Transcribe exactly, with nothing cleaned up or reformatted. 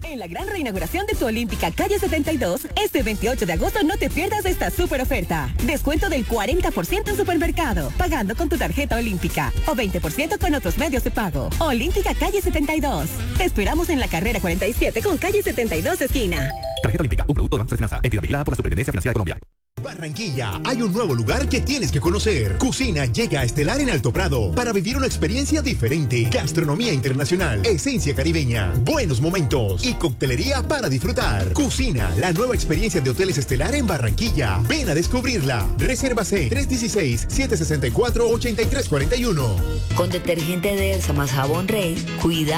En la gran reinauguración de tu Olímpica Calle setenta y dos, este veintiocho de agosto no te pierdas esta super oferta. Descuento del cuarenta por ciento en supermercado, pagando con tu tarjeta Olímpica, o veinte por ciento con otros medios de pago. Olímpica Calle setenta y dos. Te esperamos en la carrera cuarenta y siete con Calle setenta y dos esquina. Tarjeta Olímpica, un producto de Banco de Finanza, entidad vigilada por la Superintendencia Financiera de Colombia. Barranquilla, hay un nuevo lugar que tienes que conocer. Cucina llega a Estelar en Alto Prado para vivir una experiencia diferente. Gastronomía internacional, esencia caribeña, buenos momentos y coctelería para disfrutar. Cucina, la nueva experiencia de Hoteles Estelar en Barranquilla. Ven a descubrirla. Resérvase tres uno seis, siete seis cuatro, ocho tres cuatro uno. Con detergente de Elsa más jabón Rey, cuida